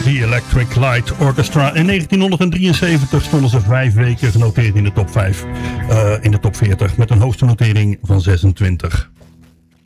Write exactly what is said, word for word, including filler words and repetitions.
The Electric Light Orchestra. In negentienhonderddrieënzeventig stonden ze vijf weken genoteerd in de top vijf. Uh, in de top veertig met een hoogste notering van zesentwintig.